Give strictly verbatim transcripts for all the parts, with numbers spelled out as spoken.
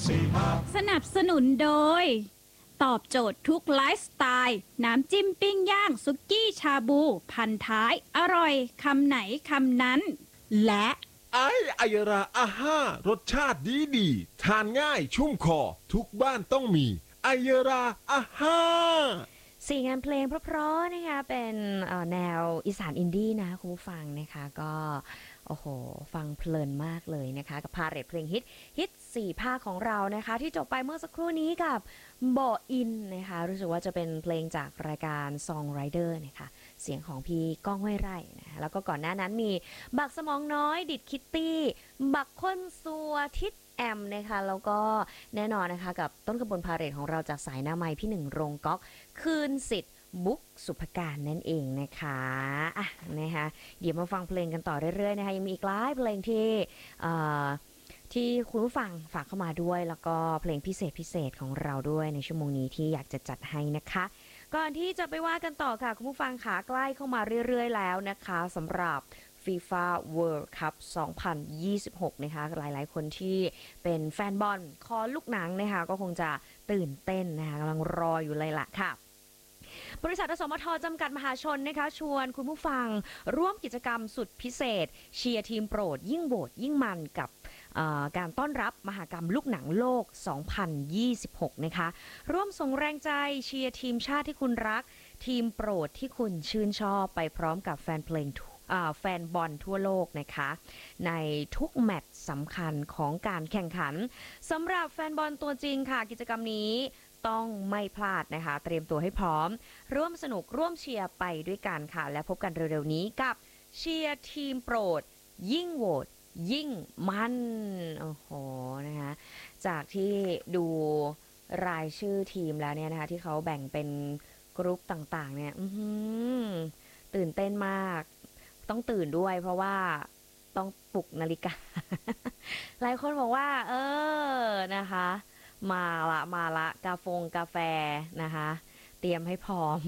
สนับสนุนโดยตอบโจทย์ทุกไลฟ์สไตล์น้ำจิ้มปิ้งย่างสุกี้ชาบูพันท้ายอร่อยคำไหนคำนั้นและไอไอยราอาห้ารสชาติดีดีทานง่ายชุ่มคอทุกบ้านต้องมีไอยราอาห้าสี่งานเพลงเพราะๆนะคะเป็นแนวอีสานอินดี้นะคุณผู้ฟังนะคะก็โอ้โหฟังเพลินมากเลยนะคะกับพาเรทเพลงฮิตฮิตสี่ภาคของเรานะคะที่จบไปเมื่อสักครู่นี้กับโบอินนะคะรู้สึกว่าจะเป็นเพลงจากรายการ Song Rider นะคะเสียงของพี่ก้องห้วยไร่นะคะแล้วก็ก่อนหน้านั้นมีบักสมองน้อยดิดคิตตี้บักค้นซัวทิดแอมนะคะแล้วก็แน่นอนนะคะกับต้นขบวนพาเรทของเราจากสายหน้าไม้พี่หนึ่งโรงก๊อกคืนสิทธิ์บุ๊กสุภการนั่นเองนะคะอ่ะนะคะเดี๋ยวมาฟังเพลงกันต่อเรื่อยๆนะคะยังมีอีกหลายเพลงที่ที่คุณผู้ฟังฝากเข้ามาด้วยแล้วก็เพลงพิเศษพิเศษของเราด้วยในชั่วโมงนี้ที่อยากจะจัดให้นะคะก่อนที่จะไปว่ากันต่อค่ะคุณผู้ฟังขาใกล้เข้ามาเรื่อยๆแล้วนะคะสำหรับFIFA World Cup สองพันยี่สิบหกนะคะหลายๆคนที่เป็นแฟนบอลคอลูกหนังนะคะก็คงจะตื่นเต้นนะคะกำลังรออยู่เลยล่ะค่ะบริษัทอสมทจำกัดมหาชนนะคะชวนคุณผู้ฟังร่วมกิจกรรมสุดพิเศษเชียร์ทีมโปรดยิ่งโหวตยิ่งมันกับการต้อนรับมหกรรมลูกหนังโลก สองพันยี่สิบหก นะคะร่วมส่งแรงใจเชียร์ทีมชาติที่คุณรักทีมโปรดที่คุณชื่นชอบไปพร้อมกับแฟนเพลงแฟนบอลทั่วโลกนะคะในทุกแมตช์สำคัญของการแข่งขันสำหรับแฟนบอลตัวจริงค่ะกิจกรรมนี้ต้องไม่พลาดนะคะเตรียมตัวให้พร้อมร่วมสนุกร่วมเชียร์ไปด้วยกันค่ะและพบกันเร็วๆนี้กับเชียร์ทีมโปรดยิ่งโหวตยิ่งมันโอ้โหนะคะจากที่ดูรายชื่อทีมแล้วเนี่ยนะคะที่เขาแบ่งเป็นกรุ๊ปต่างๆเนี่ยตื่นเต้นมากต้องตื่นด้วยเพราะว่าต้องปลุกนาฬิกา หลายคนบอกว่าเออนะคะมาละมาละกาแฟกาแฟนะคะเตรียมให้พร้อม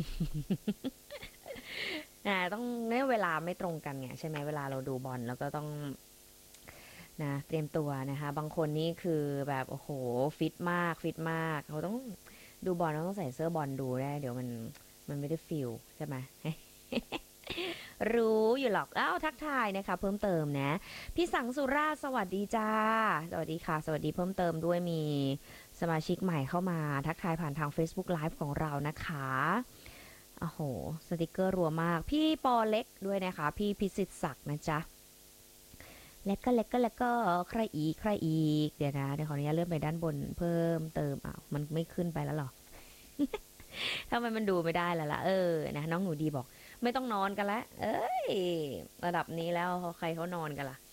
นะต้องเนี่ยเวลาไม่ตรงกันไงใช่ไหมเวลาเราดูบอลแล้วก็ต้องนะเตรียมตัวนะคะบางคนนี่คือแบบโอ้โหฟิตมากฟิตมากเขาต้องดูบอลต้องใส่เสื้อบอลดูได้เดี๋ยวมันมันไม่ได้ฟิลใช่ไหม รู้อยู่หรอกอ้าวทักทายนะคะเพิ่มเติมนะพี่สังสุราสวัสดีจ้าสวัสดีค่ะสวัสดีเพิ่มเติมด้วยมีสมาชิกใหม่เข้ามาทักทายผ่านทาง Facebook Live ของเรานะคะโอ้โหสติกเกอร์รัวมากพี่ปอเล็กด้วยนะคะพี่พิสิทธิ์ศักดิ์นะจ๊ะเล็กก็เล็กก็เล็กก็ใครอีกใครอีกเดี๋ยวนะเดี๋ยวขออนุญาตเลื่อนไปด้านบนเพิ่มเติมอ้าวมันไม่ขึ้นไปแล้วหรอ ทำไมมันดูไม่ได้แล้วล่ะเออนะน้องหนูดีบอกไม่ต้องนอนกันละเอ้ยระดับนี้แล้วใครเขานอนกันล่ะ